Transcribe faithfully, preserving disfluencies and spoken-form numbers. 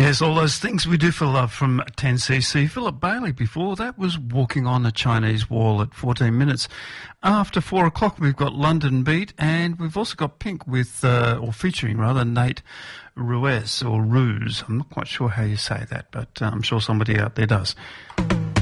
Yes, all those things we do for love from ten C C. Philip Bailey before that was Walking on a Chinese Wall at fourteen minutes. After four o'clock we've got London Beat, and we've also got Pink with, uh, or featuring rather, Nate Ruiz, or Ruse. I'm not quite sure how you say that, but uh, I'm sure somebody out there does.